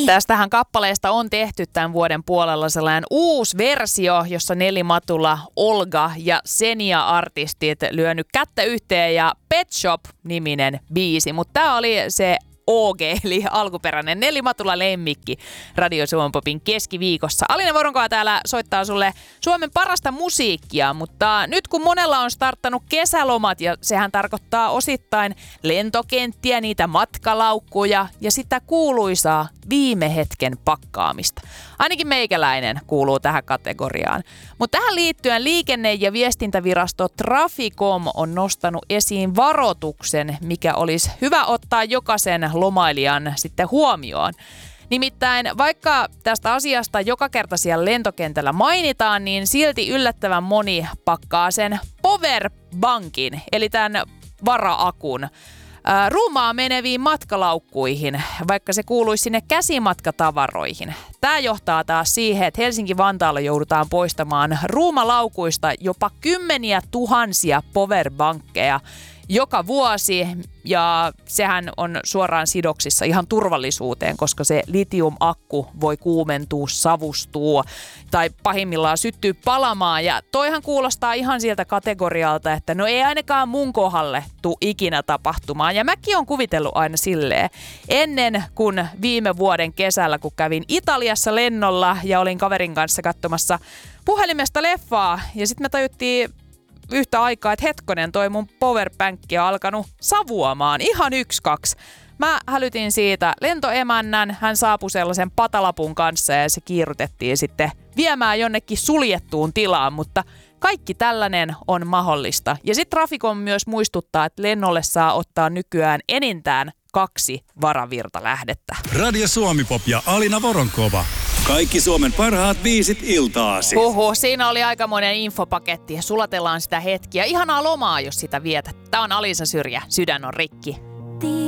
Tästähän kappaleesta on tehty tämän vuoden puolella sellainen uusi versio, jossa Nelli Matula, Olga ja Senia-artistit lyönyt kättä yhteen ja Pet Shop-niminen biisi. Mutta tämä oli se OG, eli alkuperäinen Nelli Matula lemmikki Radio Suomen Popin keskiviikossa. Alina Voronkoa täällä soittaa sulle Suomen parasta musiikkia, mutta nyt kun monella on starttanut kesälomat ja sehän tarkoittaa osittain lentokenttiä, niitä matkalaukkuja ja sitä kuuluisaa viime hetken pakkaamista. Ainakin meikäläinen kuuluu tähän kategoriaan. Mutta tähän liittyen liikenne- ja viestintävirasto Traficom on nostanut esiin varoituksen, mikä olisi hyvä ottaa jokaisen lomailijan sitten huomioon. Nimittäin vaikka tästä asiasta joka kerta siellä lentokentällä mainitaan, niin silti yllättävän moni pakkaa sen powerbankin, eli tämän vara-akun, ruumaa meneviin matkalaukkuihin, vaikka se kuuluisi sinne käsimatkatavaroihin. Tämä johtaa taas siihen, että Helsinki-Vantaalla joudutaan poistamaan ruumalaukuista jopa 10 000 powerbankkeja joka vuosi, ja sehän on suoraan sidoksissa ihan turvallisuuteen, koska se litium-akku voi kuumentua, savustua tai pahimmillaan syttyä palamaan. Ja toihan kuulostaa ihan sieltä kategorialta, että no ei ainakaan mun kohdalle tule ikinä tapahtumaan. Ja mäkin on kuvitellut aina silleen, ennen kuin viime vuoden kesällä, kun kävin Italiassa lennolla ja olin kaverin kanssa katsomassa puhelimesta leffaa, ja sitten me tajuttiin yhtä aikaa, että hetkonen, toi mun powerbankki on alkanut savuamaan ihan 1-2. Mä hälytin siitä lentoemännän, hän saapui sellaisen patalapun kanssa ja se kiirutettiin sitten viemään jonnekin suljettuun tilaan, mutta kaikki tällainen on mahdollista. Ja sitten Traficom myös muistuttaa, että lennolle saa ottaa nykyään enintään 2 varavirtalähdettä. Radio Suomi Pop ja Alina Voronkova. Kaikki Suomen parhaat biisit iltaasi. Siinä oli aikamoinen infopaketti. Sulatellaan sitä hetkiä. Ihanaa lomaa, jos sitä vietät. Tää on Alisa Syrjä. Sydän on rikki.